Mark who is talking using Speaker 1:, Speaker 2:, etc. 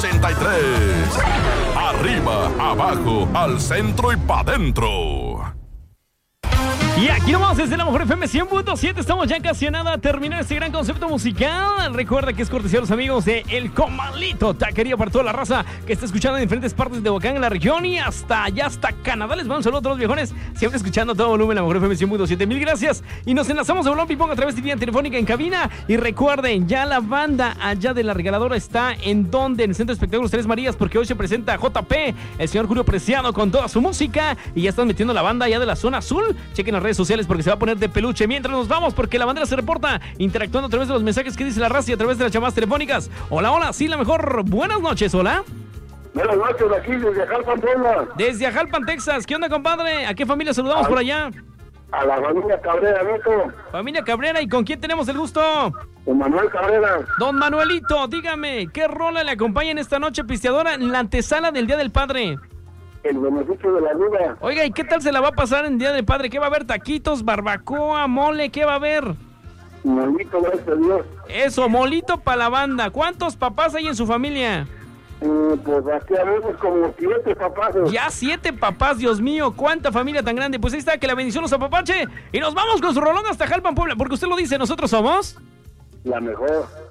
Speaker 1: 83. Arriba, abajo, al centro y pa' dentro.
Speaker 2: Y aquí nomás desde la Mejor FM 100.7. Estamos ya casi a nada a terminar este gran concepto musical. Recuerda que es cortesía de los amigos de El Comalito, taquería para toda la raza que está escuchando en diferentes partes de Tehuacán, en la región y hasta Canadá. Les mando un saludo a todos los viejones, siempre escuchando a todo volumen la Mejor FM 100.7. Mil gracias. Y nos enlazamos de Bolón Pipón a través de línea telefónica en cabina. Y recuerden, ya la banda allá de la regaladora está en donde, en el Centro de Espectáculos Tres Marías, porque hoy se presenta JP, el señor Julio Preciado, con toda su música. Y ya están metiendo la banda allá de la zona azul. Chequen las redes sociales porque se va a poner de peluche. Mientras nos vamos, porque la bandera se reporta interactuando a través de los mensajes que dice la raza y a través de las llamadas telefónicas. Hola, hola, sí, la mejor. Buenas noches, hola.
Speaker 3: Buenas noches, aquí desde Ajalpan, Puebla.
Speaker 2: Desde Ajalpan, Texas. ¿Qué onda, compadre? ¿A qué familia saludamos por allá?
Speaker 3: A la familia Cabrera, Neto.
Speaker 2: Familia Cabrera, ¿y con quién tenemos el gusto?
Speaker 3: Con Manuel Cabrera.
Speaker 2: Don Manuelito, dígame, ¿qué rola le acompaña en esta noche pisteadora en la antesala del Día del Padre?
Speaker 3: El beneficio de la vida.
Speaker 2: Oiga, ¿y qué tal se la va a pasar en Día del Padre? ¿Qué va a haber? ¿Taquitos, barbacoa, mole? ¿Qué va a haber?
Speaker 3: Molito, gracias a Dios.
Speaker 2: Eso, molito para la banda. ¿Cuántos papás hay en su familia?
Speaker 3: Pues aquí habemos como 7 papás.
Speaker 2: Ya 7 papás, Dios mío, cuánta familia tan grande. Pues ahí está, que la bendición nos apapache. Y nos vamos con su rolón hasta Jalpan, Puebla, porque usted lo dice, nosotros somos
Speaker 3: la mejor.